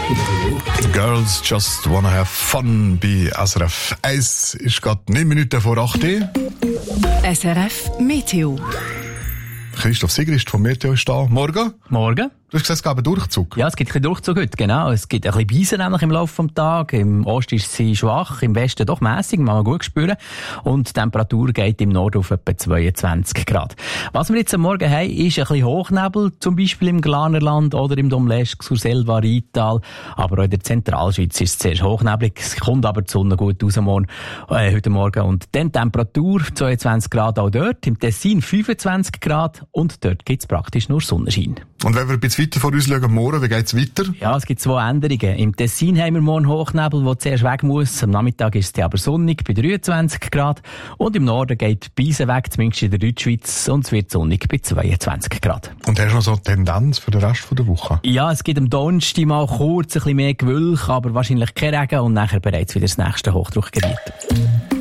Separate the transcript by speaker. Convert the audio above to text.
Speaker 1: Girls Just Wanna Have Fun bei SRF 1 ist gerade 9 Minuten vor 8 Uhr.
Speaker 2: SRF Meteo.
Speaker 1: Christoph Sigrist vom Meteo ist da. Morgen.
Speaker 3: Morgen.
Speaker 1: Du hast gesagt, es gab einen Durchzug.
Speaker 3: Ja, es gibt ein bisschen Durchzug heute, genau. Es gibt ein bisschen Beisen nämlich im Laufe des Tages. Im Osten ist sie schwach, im Westen doch mässig, man gut spüren. Und die Temperatur geht im Norden auf etwa 22 Grad. Was wir jetzt am Morgen haben, ist ein bisschen Hochnebel, zum Beispiel im Glanerland oder im Domleschg, Surselva, Rheintal. Aber auch in der Zentralschweiz ist es zuerst hochnebelig. Es kommt aber die Sonne gut raus heute Morgen. Und dann Temperatur 22 Grad auch dort. Im Tessin 25 Grad. Und dort gibt es praktisch nur Sonnenschein.
Speaker 1: Und wenn wir ein bisschen weiter vor uns schauen, morgen, wie geht's weiter?
Speaker 3: Ja, es gibt 2 Änderungen. Im Tessin haben wir morgen Hochnebel, der zuerst weg muss. Am Nachmittag ist es aber sonnig bei 23 Grad. Und im Norden geht die Beise weg, zumindest in der Deutschschweiz. Und es wird sonnig bei 22 Grad.
Speaker 1: Und hast du noch so eine Tendenz für den Rest der Woche?
Speaker 3: Ja, es gibt am Donnerstag mal kurz ein bisschen mehr Gewölk, aber wahrscheinlich kein Regen und nachher bereits wieder das nächste Hochdruckgebiet.